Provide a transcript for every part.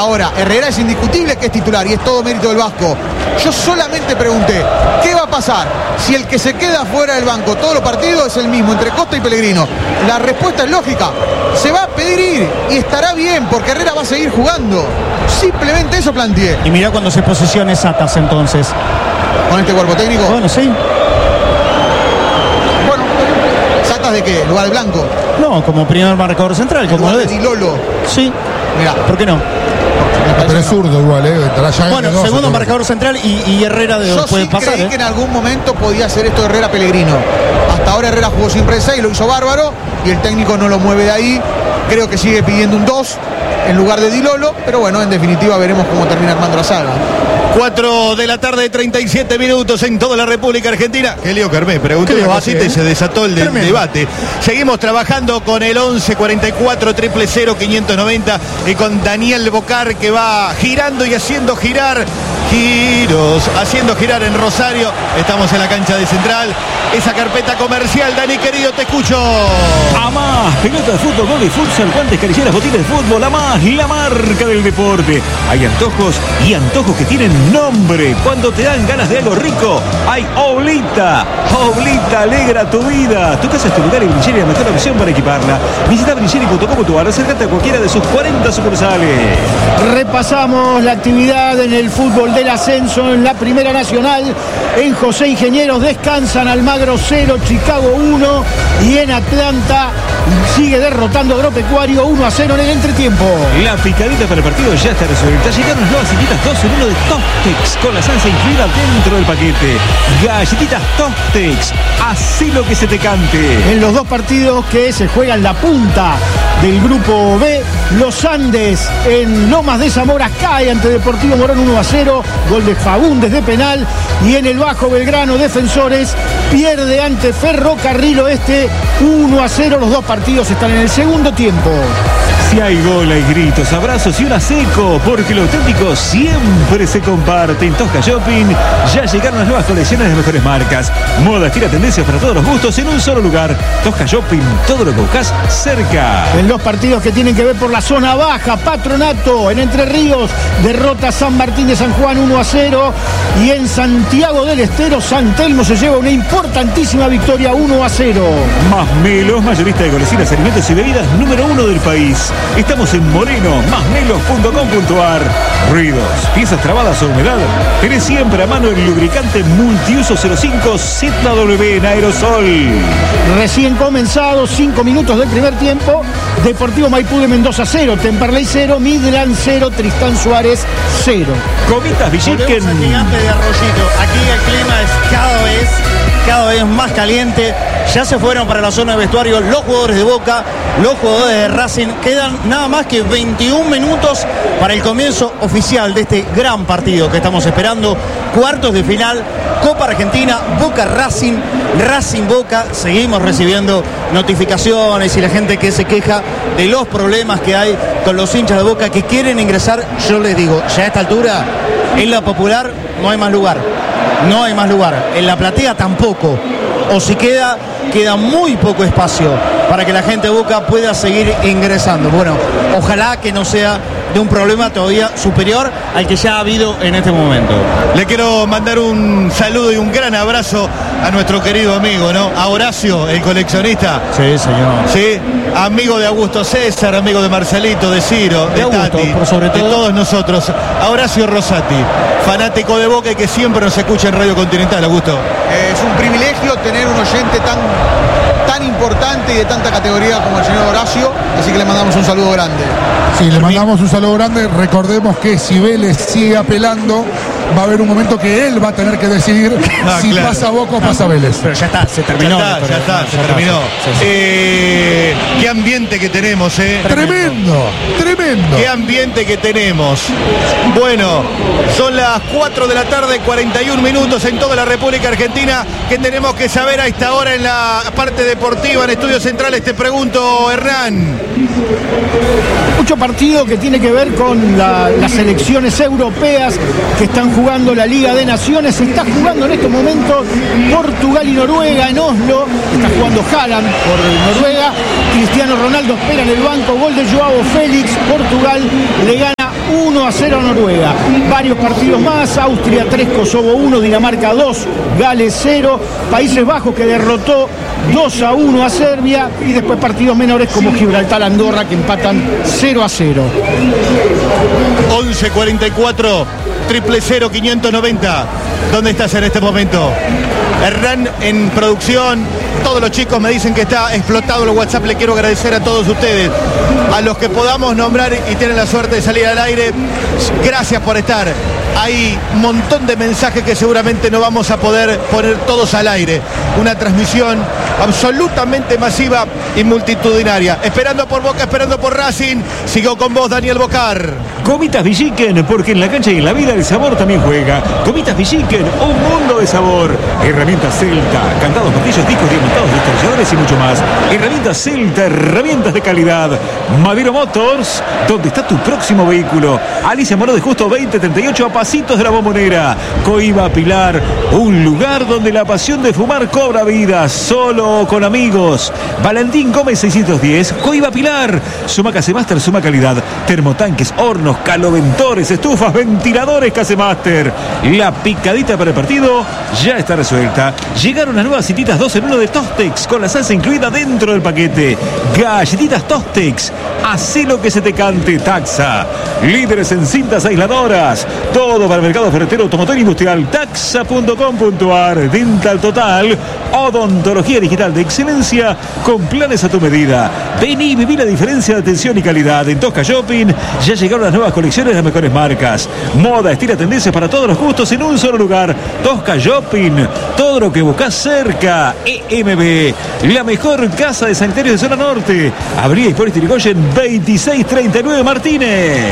Ahora, Herrera es indiscutible que es titular y es todo mérito del vasco. Yo solamente pregunté, ¿qué va a pasar si el que se queda fuera del banco todos los partidos es el mismo, entre Costa y Pellegrino? La respuesta es lógica, se va a pedir ir y estará bien porque Herrera va a seguir jugando. Simplemente eso planteé. Y mirá cuando se posicione Satas entonces. ¿Con este cuerpo técnico? Bueno, sí. Bueno, ¿Satas de qué? ¿Lugar de Blanco? No, como primer marcador central, como lo de ves. Di Lolo. Sí. Mirá. ¿Por qué no? Pero es zurdo igual, Bueno, segundo marcador central y Herrera puede pasar. Creí que en algún momento podía hacer esto Herrera Pellegrino. Hasta ahora Herrera jugó sin presa y lo hizo bárbaro y el técnico no lo mueve de ahí. Creo que sigue pidiendo un 2 en lugar de Di Lolo, pero bueno, en definitiva veremos cómo termina armando la saga. 4 de la tarde, 37 minutos en toda la República Argentina. Qué lío, Carmé, preguntó una cosita y se desató el debate. Seguimos trabajando con el 11 44 000 590 y con Daniel Bocar, que va girando y haciendo girar en Rosario. Estamos en la cancha de Central. Esa carpeta comercial, Dani querido, te escucho. Amás, pelota de fútbol, gol y futsal, guantes, carilleras, botines de fútbol. Amás, la marca del deporte. Hay antojos y antojos que tienen nombre. Cuando te dan ganas de algo rico, hay Oblita. Oblita alegra tu vida. Tu casa es tu lugar y Brincheri es la mejor opción para equiparla. Visita brincheri.com.ar, acércate a cualquiera de sus 40 sucursales. Repasamos la actividad en el fútbol del ascenso en la Primera Nacional. En José Ingenieros descansan Almagro 0, Chicago 1 y en Atlanta sigue derrotando a Agropecuario 1-0 en el entretiempo. La picadita para el partido ya está resuelta. Llegaron las nuevas galletitas 2 en 1 de Tostex con la salsa incluida dentro del paquete. Galletitas Tostex, así lo que se te cante. En los dos partidos que se juegan la punta del grupo B, los Andes en Lomas de Zamora cae ante Deportivo Morón 1-0, gol de Fagundes de penal, y en el Bajo Belgrano Defensores pierde ante Ferrocarril Oeste 1-0. Los dos partidos están en el segundo tiempo. Si hay gol, hay gritos, abrazos y un seco, porque lo auténtico siempre se comparte. En Tosca Shopping ya llegaron las nuevas colecciones de mejores marcas. Moda, estilo, tendencias para todos los gustos en un solo lugar. Tosca Shopping, todo lo que buscas cerca. En los partidos que tienen que ver por la zona baja, Patronato en Entre Ríos derrota a San Martín de San Juan 1-0 y en Santiago del Estero San Telmo se lleva una importantísima victoria 1-0. Más Melos, mayorista de golosinas, alimentos y bebidas número 1 del país. Estamos en Moreno, másmelos.com.ar. Ruidos, piezas trabadas o humedad. Tenés siempre a mano el lubricante multiuso 05 ZW en aerosol. Recién comenzado, 5 minutos del primer tiempo. Deportivo Maipú de Mendoza 0, Temperley 0, Midland 0, Tristán Suárez 0. Comitas Villiquen. Volvemos al gigante de Arroyito. Aquí el clima es cada vez más caliente. Ya se fueron para la zona de vestuario los jugadores de Boca, los jugadores de Racing. Quedan nada más que 21 minutos para el comienzo oficial de este gran partido que estamos esperando. Cuartos de final, Copa Argentina, Boca Racing, Racing Boca. Seguimos recibiendo notificaciones y la gente que se queja de los problemas que hay con los hinchas de Boca que quieren ingresar. Yo les digo, ya a esta altura, en la Popular no hay más lugar. No hay más lugar. En la platea tampoco. O si queda muy poco espacio para que la gente de Boca pueda seguir ingresando. Bueno, ojalá que no sea de un problema todavía superior al que ya ha habido en este momento. Le quiero mandar un saludo y un gran abrazo a nuestro querido amigo, ¿no? A Horacio, el coleccionista. Sí, señor. Sí, amigo de Augusto César, amigo de Marcelito, de Ciro, de Augusto, Tati, por sobre todo. de todos nosotros. A Horacio Rosati, fanático de Boca y que siempre nos escucha en Radio Continental, Augusto. Es un privilegio tener un oyente tan importante y de tanta categoría como el señor Horacio, así que le mandamos un saludo grande. Sí, le mandamos un saludo grande. Recordemos que si Vélez sigue apelando, va a haber un momento que él va a tener que decidir si claro. Pasa Boca o pasa Vélez. Pero ya está, se terminó. Ya está, se terminó. Qué ambiente que tenemos, Tremendo. Qué ambiente que tenemos. Bueno, son las 4 de la tarde, 41 minutos en toda la República Argentina. ¿Qué tenemos que saber a esta hora en la parte deportiva, en Estudios Centrales? Te pregunto, Hernán. Mucho partido que tiene que ver con las selecciones europeas que están jugando la Liga de Naciones. Se está jugando en estos momentos Portugal y Noruega en Oslo. Está jugando Haaland por Noruega. Cristiano Ronaldo espera en el banco. Gol de Joao Félix. Portugal le gana 1-0 a Noruega. Varios partidos más, Austria 3, Kosovo 1, Dinamarca 2, Gales 0, Países Bajos que derrotó 2-1 a Serbia, y después partidos menores como Gibraltar, Andorra, que empatan 0-0. 11-44 000 590. ¿Dónde estás en este momento? Hernán en producción. Todos los chicos me dicen que está explotado el WhatsApp. Le quiero agradecer a todos ustedes, a los que podamos nombrar y tienen la suerte de salir al aire. Gracias por estar. Hay un montón de mensajes que seguramente no vamos a poder poner todos al aire. Una transmisión absolutamente masiva y multitudinaria. Esperando por Boca, esperando por Racing. Sigo con vos, Daniel Bocar. Gomitas Villiquen, porque en la cancha y en la vida el sabor también juega. Gomitas Villiquen, un mundo de sabor. Herramientas Celta, candados, martillos, discos, diamantados, destornilladores y mucho más. Herramientas Celta, herramientas de calidad. Madero Motors, donde está tu próximo vehículo. Alicia Moró de Justo 2038, a pasitos de la Bombonera. Coiba Pilar, un lugar donde la pasión de fumar cobra vida, solo con amigos. Valentín Gómez 610, Coiba Pilar. Suma Casemaster, suma calidad. Termotanques, hornos, caloventores, estufas, ventiladores Casemaster. La picadita para el partido ya está resuelta. Llegaron las nuevas cititas 2 en 1 de Tostex, con la salsa incluida dentro del paquete. Galletitas Tostex, hacé lo que se te cante. Taxa, líderes en cintas aisladoras. Todo para el mercado ferretero, automotor industrial. Taxa.com.ar. Dental Total, odontología digital de excelencia con planes a tu medida. Vení y viví la diferencia de atención y calidad. En Tosca Shopping ya llegaron las nuevas colecciones de las mejores marcas. Moda, estilo, tendencias para todos los gustos en un solo lugar. Tosca Shopping, todo lo que buscas cerca. EMB, la mejor casa de sanitarios de zona norte. Avenida Hipólito Yrigoyen 2639 Martínez.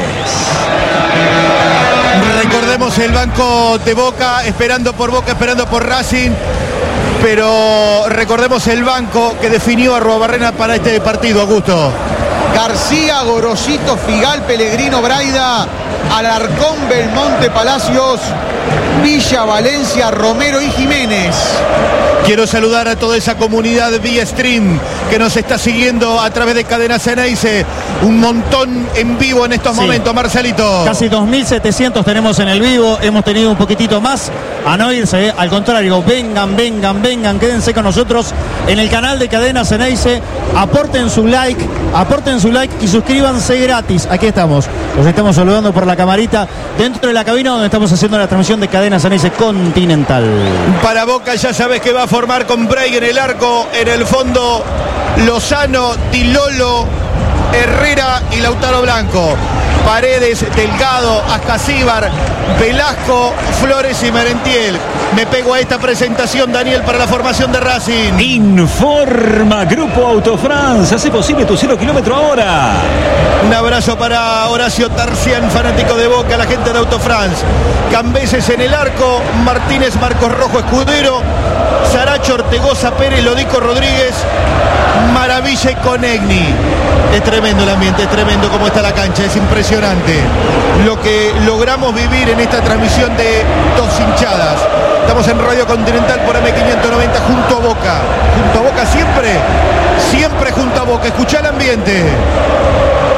Recordemos el banco de Boca, esperando por Boca, esperando por Racing. Pero recordemos el banco que definió a Arruabarrena para este partido, Augusto. García, Gorosito, Figal, Pellegrino, Braida, Alarcón, Belmonte, Palacios, Villa, Valencia, Romero y Jiménez. Quiero saludar a toda esa comunidad vía stream que nos está siguiendo a través de Cadena Ceneice. Un montón en vivo en estos momentos, Marcelito. Casi 2.700 tenemos en el vivo. Hemos tenido un poquitito más. A no irse, al contrario, vengan, quédense con nosotros en el canal de Cadena Ceneice. Aporten su like y suscríbanse gratis. Aquí estamos. Los estamos saludando por la camarita dentro de la cabina donde estamos haciendo la transmisión de Cadena Ceneice Continental. Para Boca ya sabes que va a formar con Bray en el arco, en el fondo Lozano, Tilolo, Herrera y Lautaro Blanco. Paredes, Delgado, Ascasíbar, Velasco, Flores y Merentiel. Me pego a esta presentación, Daniel, para la formación de Racing. Informa Grupo Autofrance, hace posible tu 0 kilómetro ahora. Un abrazo para Horacio Tarcián, fanático de Boca, la gente de Autofrance. Cambeses en el arco, Martínez, Marcos Rojo, Escudero, Saracho, Ortegoza, Pérez, Lodico, Rodríguez, Maravilla y Conegni. Es tremendo el ambiente, es tremendo cómo está la cancha, es impresionante lo que logramos vivir en esta transmisión de dos hinchadas. Estamos en Radio Continental por M590 junto a Boca siempre junto a Boca. Escuchá el ambiente.